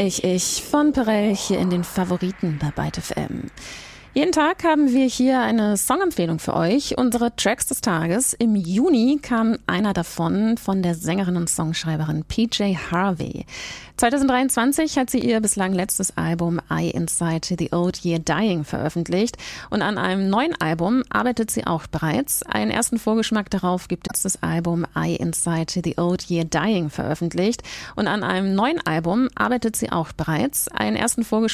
Ich von Perel hier in den Favoriten bei Byte FM. Jeden Tag haben wir hier eine Songempfehlung für euch, unsere Tracks des Tages. Im Juni kam einer davon von der Sängerin und Songschreiberin PJ Harvey. 2023 hat sie ihr bislang letztes Album Eye Inside the Old Year Dying veröffentlicht und an einem neuen Album arbeitet sie auch bereits. Einen ersten Vorgeschmack darauf gibt es das Album Eye Inside the Old Year Dying veröffentlicht und an einem neuen Album arbeitet sie auch bereits. Einen ersten Vorgeschmack